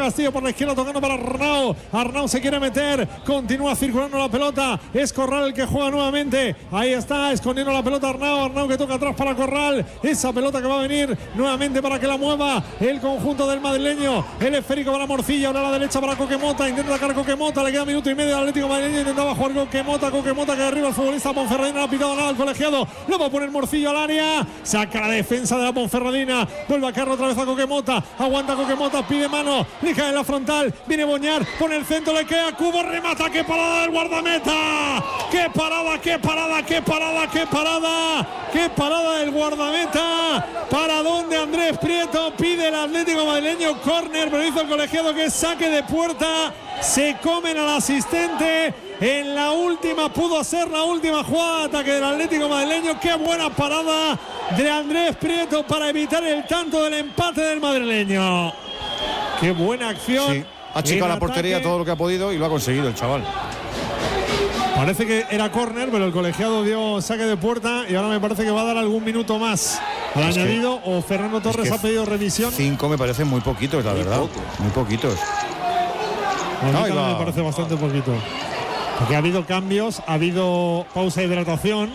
Castillo por la izquierda tocando para Arnau. Arnau se quiere meter, continúa circulando la pelota. Es Corral el que juega nuevamente. Ahí está, escondiendo la pelota Arnau. Arnau que toca atrás para Corral. Esa pelota que va a venir nuevamente para que la mueva el conjunto del madrileño. El esférico para Morcilla, ahora a la derecha para Coquemota. Intenta sacar Coquemota, le queda minuto y medio al Atlético madrileño. Intentaba jugar Coquemota que arriba el futbolista Ponferradina. No ha pitado nada al colegiado. Lo va a poner Morcillo al área. Saca la defensa de la Ponferradina. Vuelve a caer otra vez a Coquemota. Aguanta Coquemota, pide mano. Le cae en la frontal. Viene Boñar. Pone el centro, le queda Cubo. Remata. ¡Qué parada del guardameta! ¡Qué parada, qué parada, qué parada, qué parada! ¡Qué parada del guardameta! ¿Para dónde Andrés Prieto? Pide el Atlético madrileño córner, pero hizo el colegiado que es saque de puerta. Se comen al asistente. En la última pudo ser la última jugada de ataque del Atlético madrileño. Qué buena parada de Andrés Prieto para evitar el tanto del empate del madrileño. Qué buena acción. Sí, ha achicado la portería todo lo que ha podido y lo ha conseguido el chaval. Parece que era córner, pero el colegiado dio saque de puerta y ahora me parece que va a dar algún minuto más al añadido, o Fernando Torres ha pedido revisión. 5 me parecen muy poquitos, la verdad. Muy poquitos. A mí me parece bastante poquito. Porque ha habido cambios, ha habido pausa de hidratación.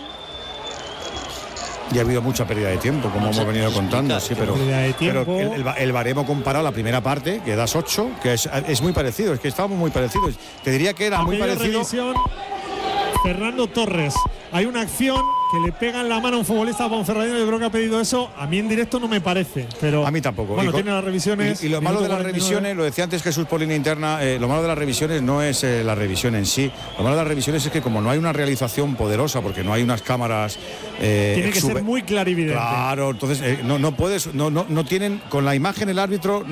Y ha habido mucha pérdida de tiempo, como hemos venido contando. Sí, pero el baremo comparado a la primera parte, que das 8, que es muy parecido. Es que estábamos muy parecidos. Te diría que era muy parecido. Revisión, Fernando Torres. Hay una acción que le pega en la mano a un futbolista Ponferradina. Yo creo que ha pedido eso. A mí en directo no me parece, pero a mí tampoco. Bueno, tiene las revisiones. Y lo malo de las revisiones, lo decía antes Jesús por línea interna, lo malo de las revisiones no es la revisión en sí. Lo malo de las revisiones es que como no hay una realización poderosa, porque no hay unas cámaras tiene que ser muy clarividente. Claro, entonces no puedes, no tienen, con la imagen el árbitro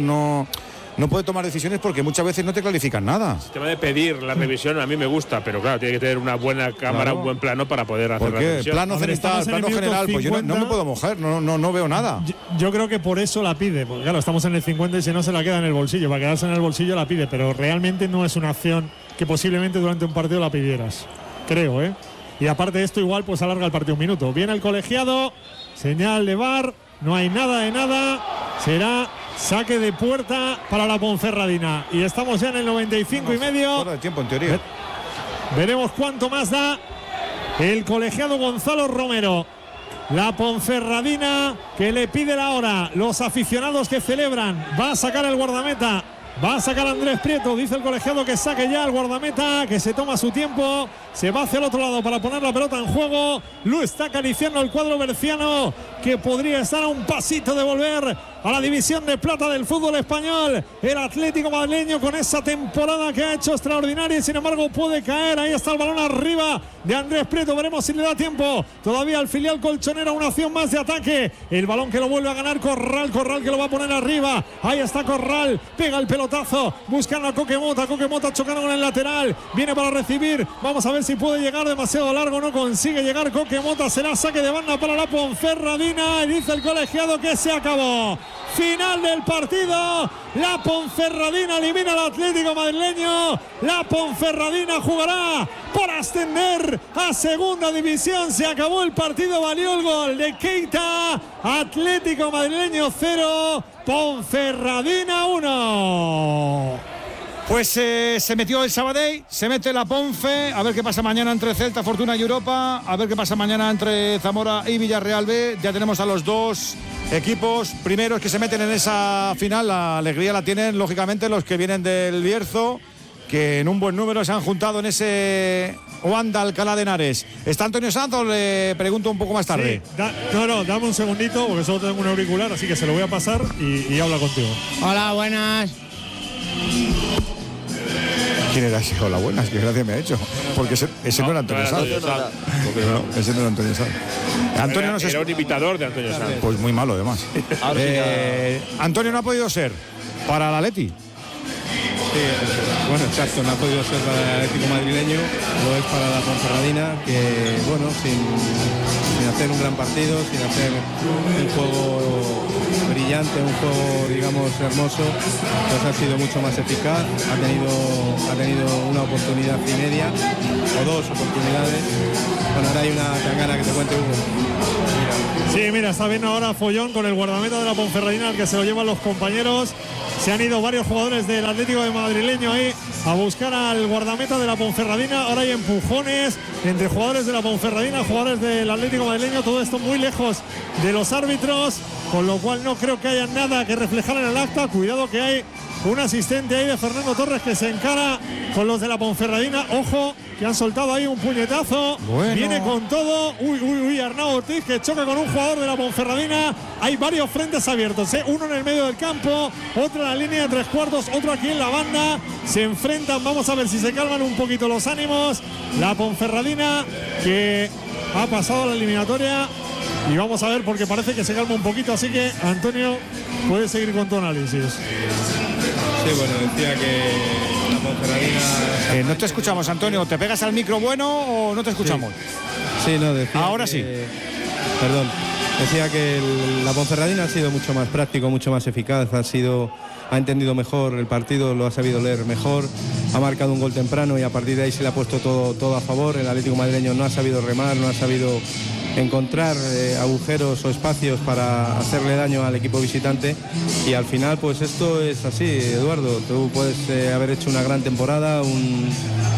no puede tomar decisiones porque muchas veces no te clarifican nada. El sistema de pedir la revisión a mí me gusta, pero claro, tiene que tener una buena cámara, un buen plano para poder hacer la revisión. Plano cenital, plano general, 50, pues yo no me puedo mojar, no veo nada. Yo creo que por eso la pide, porque claro, estamos en el 50 y si no se la queda en el bolsillo. Para quedarse en el bolsillo la pide, pero realmente no es una acción que posiblemente durante un partido la pidieras. Creo, ¿eh? Y aparte de esto igual pues alarga el partido un minuto. Viene el colegiado, señal de VAR, no hay nada de nada, será saque de puerta para la Ponferradina. Y estamos ya en el 95 y medio. Fuera de tiempo en teoría. Veremos cuánto más da el colegiado Gonzalo Romero. La Ponferradina que le pide la hora. Los aficionados que celebran. Va a sacar el guardameta. Va a sacar Andrés Prieto, dice el colegiado que saque ya el guardameta, que se toma su tiempo, se va hacia el otro lado para poner la pelota en juego. Lo está acariciando el cuadro berciano, que podría estar a un pasito de volver a la división de plata del fútbol español. El Atlético madrileño con esa temporada que ha hecho extraordinaria y sin embargo puede caer. Ahí está el balón arriba de Andrés Prieto, veremos si le da tiempo todavía al filial colchonero, una acción más de ataque. El balón que lo vuelve a ganar Corral que lo va a poner arriba. Ahí está Corral, pega el pelotazo, buscando a Coquemota chocando con el lateral, viene para recibir, vamos a ver si puede llegar demasiado largo, no consigue llegar Coquemota, será saque de banda para la Ponferradina y dice el colegiado que se acabó. Final del partido, la Ponferradina elimina al Atlético madrileño, la Ponferradina jugará por ascender a segunda división, se acabó el partido, valió el gol de Keita. Atlético madrileño 0, Ponferradina 1. Pues se metió el Sabadell, se mete la Ponfe, a ver qué pasa mañana entre Celta, Fortuna y Europa, a ver qué pasa mañana entre Zamora y Villarreal B. Ya tenemos a los dos equipos primeros que se meten en esa final. La alegría la tienen lógicamente los que vienen del Bierzo, que en un buen número se han juntado en ese Wanda Alcalá de Henares. ¿Está Antonio Santos? Le pregunto un poco más tarde. Sí, dame un segundito porque solo tengo un auricular, así que se lo voy a pasar y habla contigo. Hola, buenas. ¿Quién era ese? Hola, buenas, qué gracia me ha hecho. Porque ese no era Antonio Sanz. Ese no era Antonio Sanz. Antonio no era un imitador de Antonio Sanz. Pues muy malo, además. Antonio no ha podido ser para el Atleti. Sí, bueno, exacto, no ha podido ser para el Atlético madrileño, lo es para la Ponferradina, que bueno, sin hacer un gran partido, sin hacer un juego brillante, un juego digamos hermoso, pues ha sido mucho más eficaz, ha tenido una oportunidad y media, o dos oportunidades. Bueno, ahora hay una tangana que te cuente Hugo. Sí, mira, está viendo ahora Follón con el guardameta de la Ponferradina, al que se lo llevan los compañeros. Se han ido varios jugadores del Atlético de Madrileño ahí a buscar al guardameta de la Ponferradina. Ahora hay empujones entre jugadores de la Ponferradina, jugadores del Atlético madrileño. Todo esto muy lejos de los árbitros, con lo cual no creo que haya nada que reflejar en el acta. Cuidado que hay un asistente ahí de Fernando Torres que se encara con los de la Ponferradina. Ojo, que han soltado ahí un puñetazo. Bueno. Viene con todo. Uy, Arnau Ortiz que choca con un jugador de la Ponferradina. Hay varios frentes abiertos, uno en el medio del campo, otro en la línea de 3/4, otro aquí en la banda. Se enfrentan, vamos a ver si se calman un poquito los ánimos. La Ponferradina que ha pasado a la eliminatoria. Y vamos a ver porque parece que se calma un poquito. Así que, Antonio, puedes seguir con tu análisis. Sí, bueno, decía que la Ponferradina... no te escuchamos, Antonio. ¿Te pegas al micro bueno o no te escuchamos? Sí, no, decía ahora que, sí. Perdón. Decía que la Ponferradina ha sido mucho más práctico, mucho más eficaz, ha entendido mejor el partido, lo ha sabido leer mejor, ha marcado un gol temprano y a partir de ahí se le ha puesto todo a favor. El Atlético madrileño no ha sabido remar, no ha sabido encontrar agujeros o espacios para hacerle daño al equipo visitante, y al final pues esto es así, Eduardo. Tú puedes haber hecho una gran temporada, un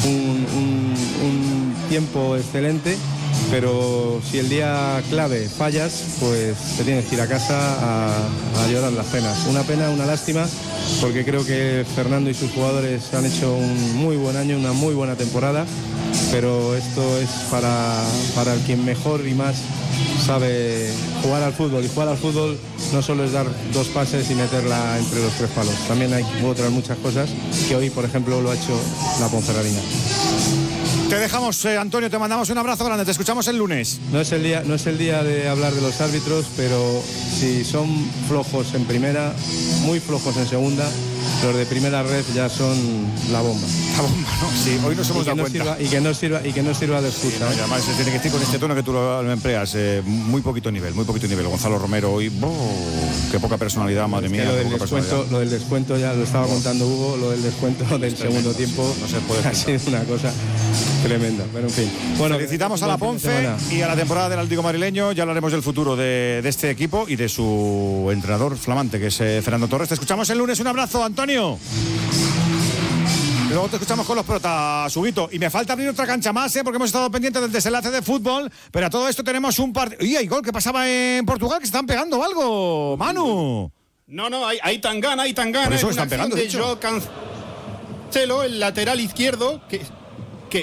tiempo excelente, pero si el día clave fallas, pues te tienes que ir a casa a llorar las penas. Una pena, una lástima, porque creo que Fernando y sus jugadores han hecho un muy buen año, una muy buena temporada, pero esto es para el quien mejor y más sabe jugar al fútbol, y jugar al fútbol no solo es dar 2 pases y meterla entre los 3 palos, también hay otras muchas cosas que hoy, por ejemplo, lo ha hecho la Ponferradina. Te dejamos, Antonio, te mandamos un abrazo grande, te escuchamos el lunes. No es el día de hablar de los árbitros, pero si son flojos en primera, muy flojos en segunda, los de primera red ya son la bomba. La bomba, ¿no? Sí, hoy nos hemos dado cuenta. Y que no sirva de excusa. Sí, no, y además se tiene que decir con este tono que tú lo empleas, muy poquito nivel. Gonzalo Romero hoy, qué poca personalidad, madre mía. Lo del descuento ya lo estaba contando Hugo, lo del descuento del segundo tiempo no se puede ha sido una cosa tremenda, pero en fin. Bueno, felicitamos a la Ponfe y a la temporada del Atlético madrileño. Ya hablaremos del futuro de este equipo y de su entrenador flamante, que es Fernando Torres. Te escuchamos el lunes. Un abrazo, Antonio. Luego te escuchamos con los protas, Huguito. Y me falta abrir otra cancha más, porque hemos estado pendientes del desenlace de fútbol. Pero a todo esto tenemos un partido. ¡Y hay gol que pasaba en Portugal, que están pegando algo, Manu! No, hay Tangana. Por eso están pegando, de hecho. Cancelo, el lateral izquierdo, que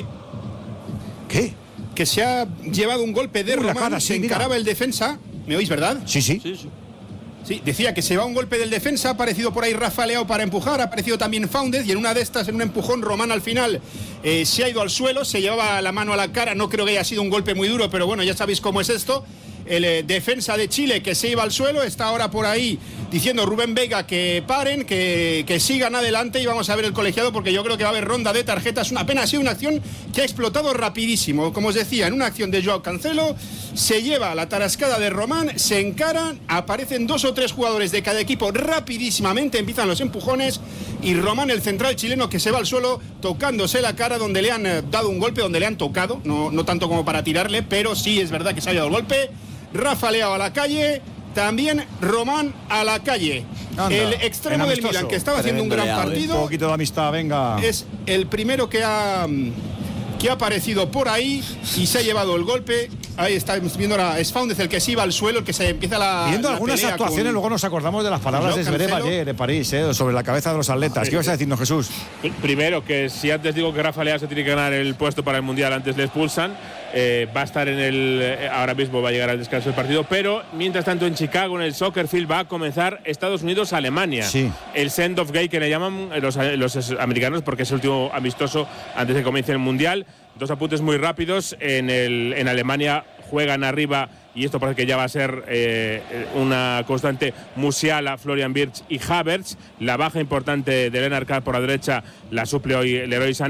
se ha llevado un golpe de Román, se encaraba el defensa. ¿Me oís, verdad? Sí. Sí, decía que se va un golpe del defensa, ha aparecido por ahí Rafa Leao para empujar, ha aparecido también Fáundez, y en una de estas, en un empujón, Román al final se ha ido al suelo, se llevaba la mano a la cara. No creo que haya sido un golpe muy duro, pero bueno, ya sabéis cómo es esto. El defensa de Chile que se iba al suelo está ahora por ahí diciendo Rubén Vega que paren, que sigan adelante, y vamos a ver el colegiado, porque yo creo que va a haber ronda de tarjetas. Una pena, ha sido una acción que ha explotado rapidísimo. Como os decía, en una acción de Joao Cancelo se lleva la tarascada de Román, se encaran, aparecen 2 o 3 jugadores de cada equipo rapidísimamente, empiezan los empujones, y Román, el central chileno, que se va al suelo tocándose la cara, donde le han dado un golpe, donde le han tocado, no tanto como para tirarle, pero sí es verdad que se ha dado el golpe. Rafa Leao a la calle, también Román a la calle. Anda, el extremo del Milan, que estaba haciendo un gran partido, un poquito de amistad, venga. es el primero que ha aparecido por ahí y se ha llevado el golpe. Ahí está viendo ahora, es Fáundez el que se iba al suelo, el que se empieza viendo algunas actuaciones, luego nos acordamos de las palabras de Zverev ayer en París, sobre la cabeza de los atletas. ¿Qué ibas a decirnos, Jesús? Primero, que si antes digo que Rafa Leao se tiene que ganar el puesto para el Mundial, antes le expulsan. Va a estar ahora mismo va a llegar al descanso del partido, pero mientras tanto en Chicago, en el Soccer Field, va a comenzar Estados Unidos-Alemania. Sí. El send-off gay que le llaman los americanos, porque es el último amistoso antes de que comience el Mundial. 2 apuntes muy rápidos. En Alemania juegan arriba, y esto parece que ya va a ser una constante, Musiala, Florian Wirtz y Havertz. La baja importante de Lennart Kjaer por la derecha la suple hoy Leroy Sané.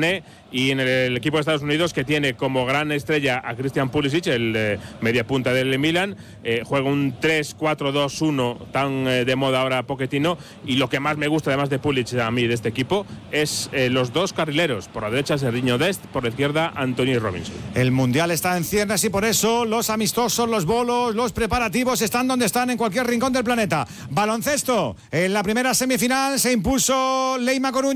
y en el equipo de Estados Unidos, que tiene como gran estrella a Christian Pulisic, el media punta del Milan, juega un 3-4-2-1 tan de moda ahora Pochettino, y lo que más me gusta además de Pulisic a mí de este equipo es los dos carrileros, por la derecha Serginho Dest, por la izquierda Anthony Robinson. El Mundial está en ciernes y por eso los amistosos, los bolos, los preparativos están donde están en cualquier rincón del planeta. Baloncesto, en la primera semifinal se impuso Leima Coruña.